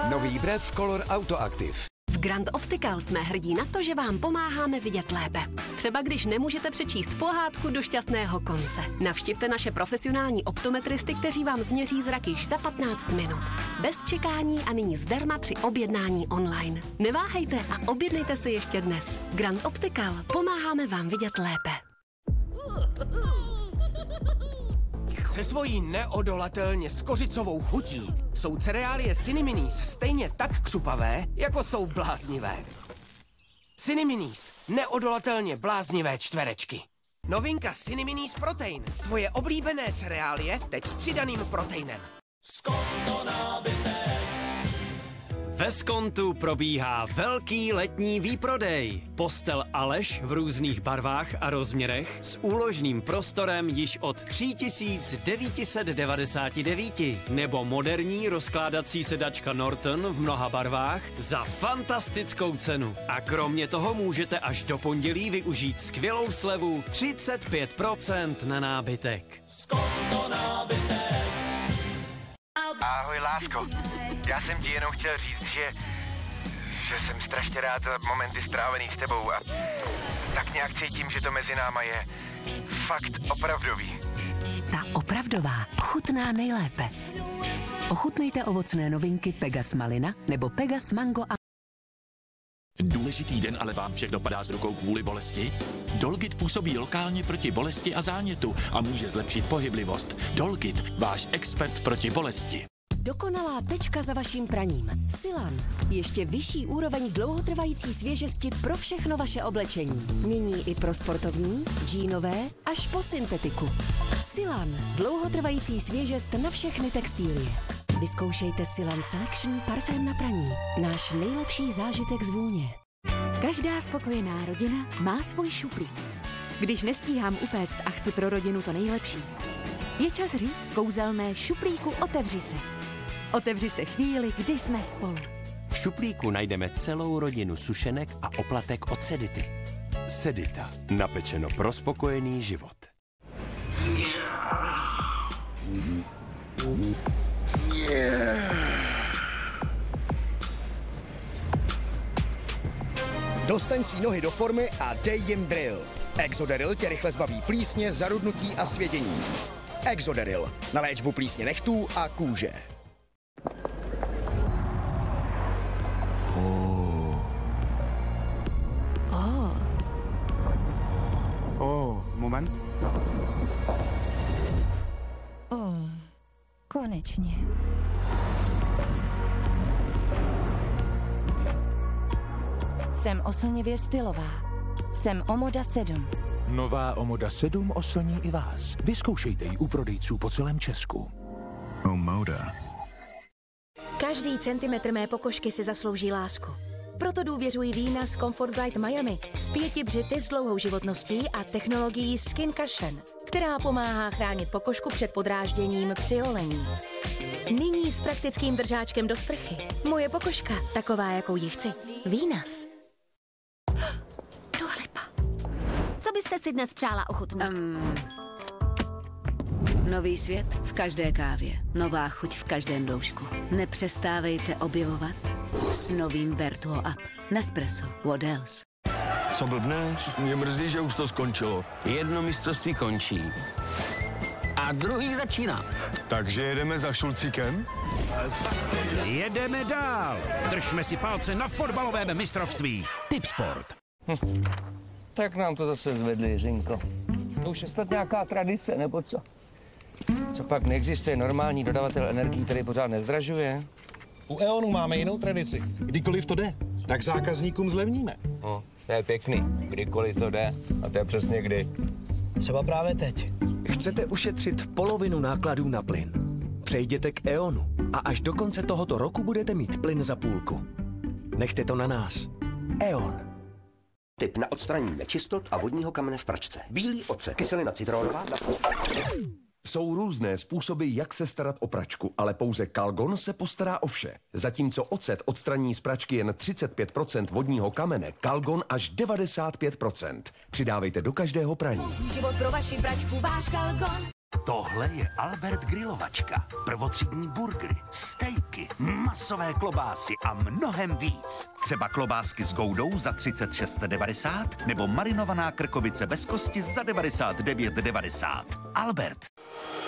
Nový Brev Color Auto Active. V Grand Optical jsme hrdí na to, že vám pomáháme vidět lépe. Třeba když nemůžete přečíst pohádku do šťastného konce. Navštivte naše profesionální optometristy, kteří vám změří zrak již za 15 minut. Bez čekání a nyní zdarma při objednání online. Neváhejte a objednejte si ještě dnes. Grand Optical. Pomáháme vám vidět lépe. Se svojí neodolatelně skořicovou chutí jsou cereálie Ciniminis stejně tak křupavé, jako jsou bláznivé. Ciniminis, neodolatelně bláznivé čtverečky. Novinka Ciniminis Protein, tvoje oblíbené cereálie, teď s přidaným proteinem. Skonto nábytek. Ve Skontu probíhá velký letní výprodej. Postel Aleš v různých barvách a rozměrech s úložným prostorem již od 3999 nebo moderní rozkládací sedačka Norton v mnoha barvách za fantastickou cenu. A kromě toho můžete až do pondělí využít skvělou slevu 35% na nábytek. Skonto nábytek. Ahoj, lásko. Já jsem ti jenom chtěl říct, že jsem strašně rád za momenty strávený s tebou a tak nějak cítím, že to mezi náma je fakt opravdový. Ta opravdová chutná nejlépe. Ochutnejte ovocné novinky Pegas Malina nebo Pegas Mango a... Důležitý den ale vám všech dopadá z rukou kvůli bolesti? Dolgit působí lokálně proti bolesti a zánětu a může zlepšit pohyblivost. Dolgit, váš expert proti bolesti. Dokonalá tečka za vaším praním. Silan. Ještě vyšší úroveň dlouhotrvající svěžesti pro všechno vaše oblečení. Nyní i pro sportovní, džínové až po syntetiku. Silan. Dlouhotrvající svěžest na všechny textilie. Vyzkoušejte Silan Selection parfém na praní. Náš nejlepší zážitek z vůně. Každá spokojená rodina má svůj šuplík. Když nestíhám upéct a chci pro rodinu to nejlepší, je čas říct kouzelné šuplíku otevři se. Otevři se chvíli, kdy jsme spolu. V šuplíku najdeme celou rodinu sušenek a oplatek od Sedity. Sedita. Napečeno pro spokojený život. Dostaň svý nohy do formy a dej jim drill. Exoderil tě rychle zbaví plísně, zarudnutí a svědění. Exoderil. Na léčbu plísně nechtů a kůže. Moment. Konečně. Jsem oslnivě stylová. Jsem Omoda 7. Nová Omoda 7 oslní i vás. Vyzkoušejte ji u prodejců po celém Česku. Omoda. Každý centimetr mé pokožky si zaslouží lásku. Proto důvěřuji vína z Comfort Guide Miami s 5 břity s dlouhou životností a technologií Skin Cushion, která pomáhá chránit pokožku před podrážděním při holení. Nyní s praktickým držáčkem do sprchy. Moje pokožka, taková, jakou ji chci. Vínas. Dua Lipa. Co byste si dnes přála ochutnat? Nový svět v každé kávě. Nová chuť v každém doušku. Nepřestávejte objevovat s novým Vertuo Up. Nespresso. What else? Co blbneš? Mě mrzí, že už to skončilo. Jedno mistrovství končí. A druhý začíná. Takže jedeme za Šulcíkem? Jedeme dál. Držme si palce na fotbalovém mistrovství. Tipsport. Tak nám to zase zvedli, Jiřinko. To už je snad nějaká tradice, nebo co? Co pak neexistuje normální dodavatel energií, který pořád nezdražuje? U E.ONu máme jinou tradici. Kdykoliv to jde, tak zákazníkům zlevníme. No, to je pěkný. Kdykoliv to jde. A to je přesně kdy. Třeba právě teď. Chcete ušetřit polovinu nákladů na plyn? Přejděte k E.ONu a až do konce tohoto roku budete mít plyn za půlku. Nechte to na nás. E.ON. Tip na odstranění nečistot a vodního kamene v pračce. Bílý ocet, kyselina citronová. Jsou různé způsoby, jak se starat o pračku, ale pouze Calgon se postará o vše. Zatímco ocet odstraní z pračky jen 35% vodního kamene, Calgon až 95%. Přidávejte do každého praní. Život pro vaši pračku, váš Calgon. Tohle je Albert grilovačka. Prvotřídní burgery, stejky, masové klobásy a mnohem víc. Třeba klobásky s goudou za 36,90 nebo marinovaná krkovice bez kosti za 99,90. Albert.